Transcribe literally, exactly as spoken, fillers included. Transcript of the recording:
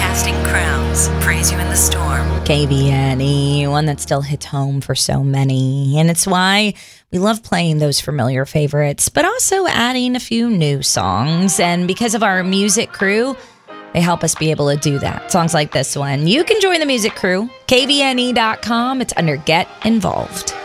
casting crowns, praise you in the storm. K V N E, one that still hits home for so many. And it's why we love playing those familiar favorites, but also adding a few new songs. And because of our music crew, they help us be able to do that. Songs like this one. You can join the music crew, K V N E dot com. It's under Get Involved.